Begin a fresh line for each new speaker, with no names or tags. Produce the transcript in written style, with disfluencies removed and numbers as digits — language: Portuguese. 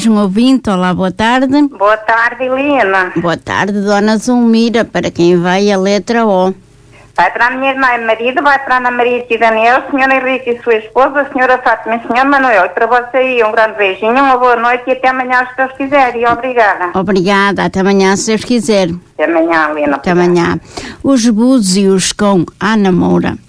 um ouvinte. Olá, boa tarde.
Boa tarde, Helena.
Boa tarde, Dona Zulmira. Para quem vai a letra O?
Vai para a minha irmã e marido, vai para a Ana Maria e Daniel, a senhora Henrique e sua esposa, a senhora Fátima e o senhor Manuel. E para você aí, um grande beijinho, uma boa noite e até amanhã, se Deus quiser. E obrigada.
Obrigada. Até amanhã, se Deus quiser.
Até amanhã, Helena.
Até amanhã. Os Búzios com Ana Moura.